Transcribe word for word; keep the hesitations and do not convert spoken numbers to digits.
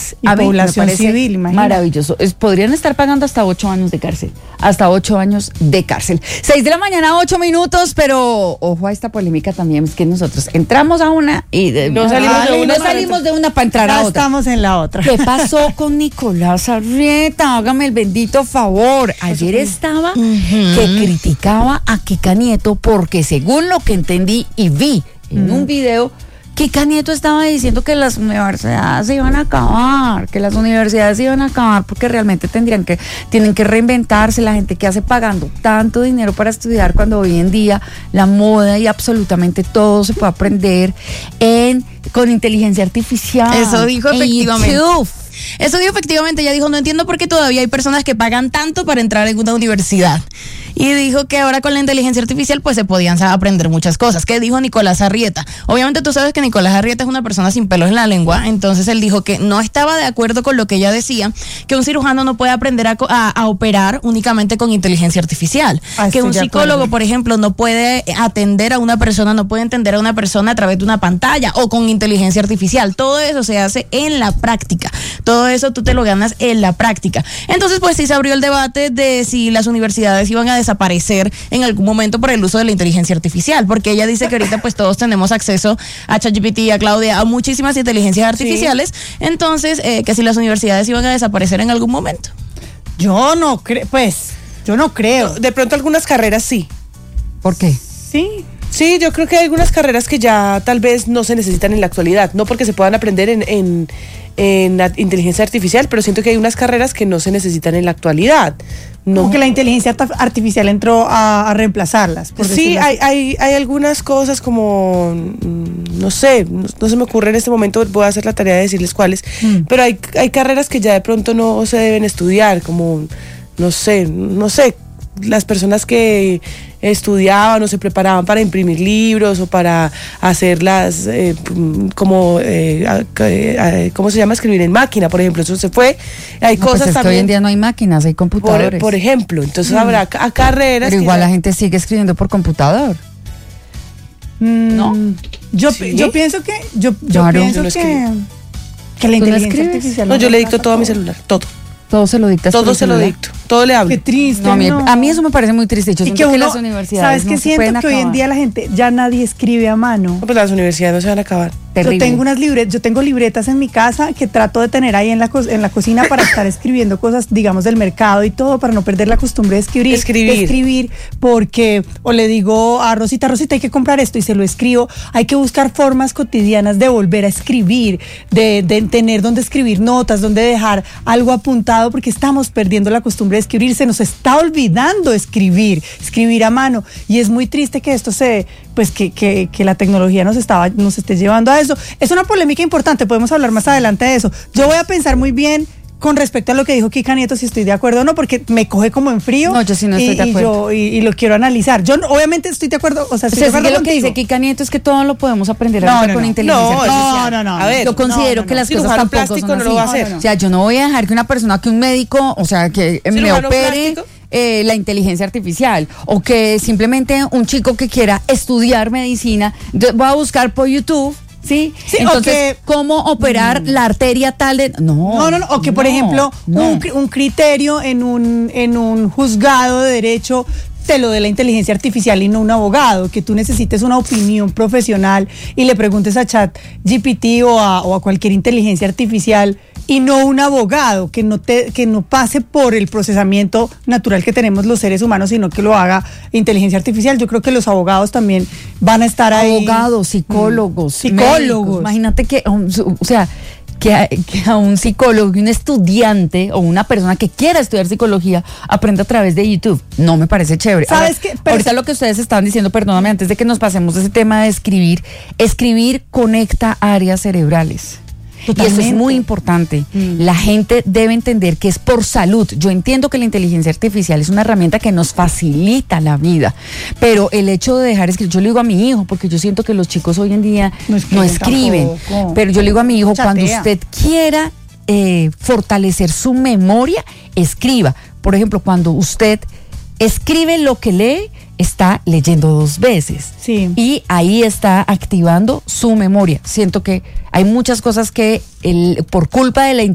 pues y a mí población me parece civil, imagínate. maravilloso. Es, podrían estar pagando hasta ocho años de cárcel, hasta ocho años de cárcel. Seis de la mañana, ocho minutos, pero ojo a esta polémica también, es que nosotros entramos a una y de, no salimos ay, de una, no salimos de una para entrar Ya a otra. estamos en la otra. ¿Qué pasó con Nicolás Arrieta? Hágame el bendito favor. Ayer estaba uh-huh. que criticaba a Kika Nieto porque según lo que entendí y vi en uh-huh. un video, Kika Nieto estaba diciendo que las universidades se iban a acabar, que las universidades se iban a acabar porque realmente tendrían que, tienen que reinventarse. La gente que hace pagando tanto dinero para estudiar cuando hoy en día la moda y absolutamente todo se puede aprender en, con inteligencia artificial. Eso dijo efectivamente. YouTube. Eso dijo efectivamente, ella dijo, no entiendo por qué todavía hay personas que pagan tanto para entrar en una universidad. Y dijo que ahora con la inteligencia artificial pues se podían aprender muchas cosas. ¿Qué dijo Nicolás Arrieta? Obviamente tú sabes que Nicolás Arrieta es una persona sin pelos en la lengua, entonces él dijo que no estaba de acuerdo con lo que ella decía, que un cirujano no puede aprender a, a, a operar únicamente con inteligencia artificial. Ah, que un psicólogo, por ejemplo, no puede atender a una persona, no puede entender a una persona a través de una pantalla o con inteligencia artificial. Todo eso se hace en la práctica. Todo eso tú te lo ganas en la práctica. Entonces, pues sí se abrió el debate de si las universidades iban a desaparecer en algún momento por el uso de la inteligencia artificial, porque ella dice que ahorita pues todos tenemos acceso a ChatGPT, a Claudia, a muchísimas inteligencias artificiales, sí. Entonces, eh, que si las universidades iban a desaparecer en algún momento. Yo no creo, pues, yo no creo. De pronto algunas carreras sí. ¿Por qué? Sí. Sí, yo creo que hay algunas carreras que ya tal vez no se necesitan en la actualidad, no porque se puedan aprender en, en, en la inteligencia artificial, pero siento que hay unas carreras que no se necesitan en la actualidad. No. Como que la inteligencia artificial entró a, a reemplazarlas. Por sí, hay, hay, hay algunas cosas como, no sé, no, no se me ocurre en este momento, voy a hacer la tarea de decirles cuáles, mm. pero hay, hay carreras que ya de pronto no se deben estudiar, como, no sé, no sé, las personas que estudiaban o se preparaban para imprimir libros o para hacerlas eh, como eh, eh, ¿cómo se llama? Escribir en máquina, por ejemplo, eso se fue. Hay no, cosas pues es también. Que hoy en día no hay máquinas, hay computadores. Por, por ejemplo, entonces mm. habrá a carreras. Pero igual ya... la gente sigue escribiendo por computador. Mm, ¿no? Yo, ¿sí? yo pienso que yo, yo claro. pienso yo que, que la inteligencia no artificial. No, yo le dicto todo a mi celular, todo. Todo se lo dictas. Todo se lo dicto, todo le hablo. Qué triste. No, a, mí, no. a mí eso me parece muy triste. Yo y siento que, uno, que las universidades ¿sabes no qué? se Siento pueden que acabar. hoy en día la gente ya nadie escribe a mano. No, pues las universidades no se van a acabar. Terrible. Yo tengo unas libretas, yo tengo libretas en mi casa que trato de tener ahí en la, co- en la cocina para estar escribiendo cosas, digamos, del mercado y todo, para no perder la costumbre de escribir. Escribir. De escribir, porque, o le digo a Rosita, Rosita, hay que comprar esto y se lo escribo. Hay que buscar formas cotidianas de volver a escribir, de, de tener donde escribir notas, donde dejar algo apuntado, porque estamos perdiendo la costumbre de escribir. Se nos está olvidando escribir, escribir a mano. Y es muy triste que esto se, pues que, que, que la tecnología nos, estaba, nos esté llevando a eso. Es una polémica importante, podemos hablar más adelante de eso. Yo voy a pensar muy bien con respecto a lo que dijo Kika Nieto, si estoy de acuerdo o no, porque me coge como en frío. No, yo sí no estoy y, de acuerdo. Y, yo, y, y lo quiero analizar. Yo obviamente estoy de acuerdo, o sea, estoy o sea, de acuerdo es que lo que contigo. dice Kika Nieto es que todo lo podemos aprender No, ahorita no, con no. inteligencia No, artificial. no, no, no. A ver, yo considero no, no, que las no. cosas Cirujano tampoco plástico son no así. lo va a hacer. O sea, yo no voy a dejar que una persona, que un médico, o sea, que me ¿Cirujano opere plástico? eh, la inteligencia artificial, o que simplemente un chico que quiera estudiar medicina, entonces voy a buscar por YouTube. Sí, Sí, entonces, que, ¿cómo operar mm. la arteria tal de...? No, no, no, no. O que, por no, ejemplo, no. Un, un criterio en un, en un juzgado de derecho te lo de la inteligencia artificial y no un abogado, que tú necesites una opinión profesional y le preguntes a ChatGPT o a, o a cualquier inteligencia artificial y no un abogado, que no te, que no pase por el procesamiento natural que tenemos los seres humanos, sino que lo haga inteligencia artificial. Yo creo que los abogados también van a estar ahí. Abogados, psicólogos, mm. psicólogos. Médicos. Imagínate que, o sea, que a, que a un psicólogo, un estudiante o una persona que quiera estudiar psicología aprenda a través de YouTube. No me parece chévere. ¿Sabes qué? Pero ahorita lo que ustedes estaban diciendo, perdóname, antes de que nos pasemos de ese tema de escribir, escribir conecta áreas cerebrales. Totalmente. Y eso es muy importante. Mm. La gente debe entender que es por salud. Yo entiendo que la inteligencia artificial es una herramienta que nos facilita la vida, pero el hecho de dejar escribir, yo le digo a mi hijo, porque yo siento que los chicos hoy en día no escriben, no escriben pero yo le digo a mi hijo, chatea. Cuando usted quiera eh, fortalecer su memoria, escriba. Por ejemplo, cuando usted escribe lo que lee, está leyendo dos veces. Sí. Y ahí está activando su memoria. Siento que hay muchas cosas que el, por culpa de la